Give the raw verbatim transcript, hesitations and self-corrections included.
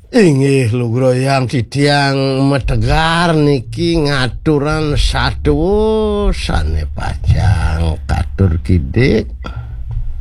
Inggih lugroyang titiang metegar niki ngaturan sadosa ne pajang katur kidik